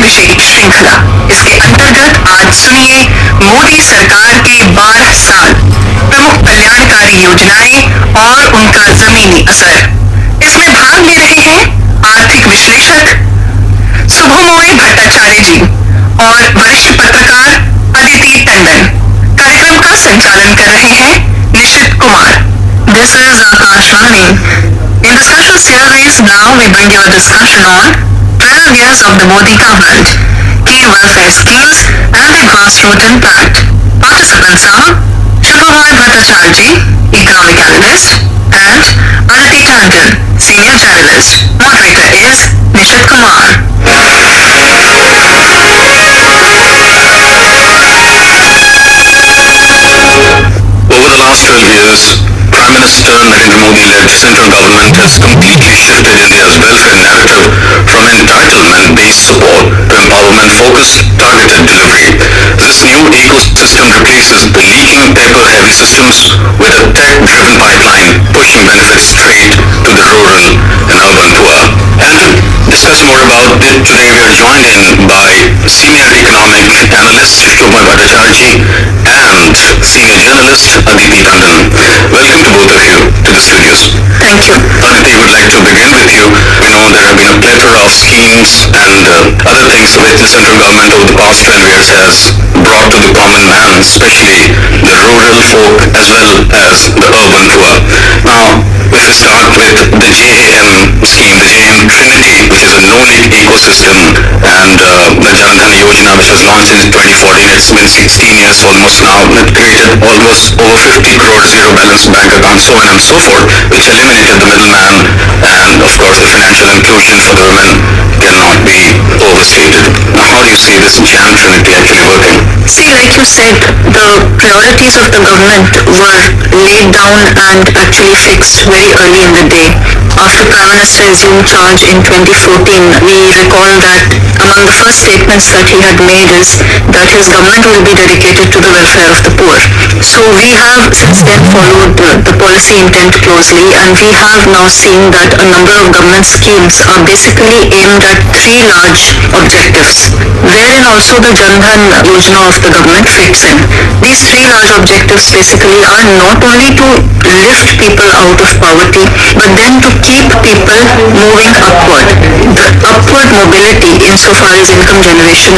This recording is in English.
विशेष श्रृंखला। इसके अंतर्गत आज सुनिए मोदी सरकार के 12 साल, प्रमुख कल्याणकारी योजनाएं और उनका जमीनी असर। इसमें भाग ले रहे हैं आर्थिक विश्लेषक शुभमोय भट्टाचार्य जी और वरिष्ठ पत्रकार अदिति टंडन। कार्यक्रम का संचालन कर रहे हैं निशित Kumar. This is Akashvani. In the special series, now we bring you a discussion on 12 years of the Modi government, key welfare schemes and their grassroots impact. Participants are Shubhamoy Bhattacharya, economic analyst, and Aditi Tandon, senior journalist. Moderator is Nishit Kumar. Over the last 12 years, Prime Minister Narendra Modi-led central government has completely shifted India's welfare narrative from entitlement-based support to empowerment-focused, targeted delivery. This new ecosystem replaces the leaking paper-heavy systems with a tech-driven pipeline, pushing benefits straight to the rural and urban poor. And to discuss more about it, today we are joined in by senior economic analyst Shubhamoy Bhattacharya and senior journalist Aditi Tandon. Welcome to both of you to the studios. Thank you. Aditi, would like to begin with you. We know there have been a plethora of schemes and other things which the central government over the past 12 years has brought to the common man, especially the rural folk as well as the urban poor. Now, if we start with the JAM scheme, the JAM Trinity, which is a no-leak ecosystem, and the Jan Dhan Yojana, which was launched in 2014, it's been 16 years almost now. It created almost over 50 crore zero balance bank accounts, so on and so forth, which eliminated the middleman, and of course the financial inclusion for the women cannot be overstated. Now, how do you see this JAM Trinity actually working? See, like you said, the priorities of the government were laid down and actually fixed very early in the day. After Prime Minister assumed charge in 2014, we recall that among the first statements that he had made is that his government will be dedicated to the welfare of the poor. So we have since then followed the policy intent closely, and we have now seen that a number of government schemes are basically aimed at three large objectives, wherein also the Jan Dhan Yojana of the government fits in. These three large objectives basically are not only to lift people out of poverty, but then to keep people moving upward. The upward mobility insofar as income generation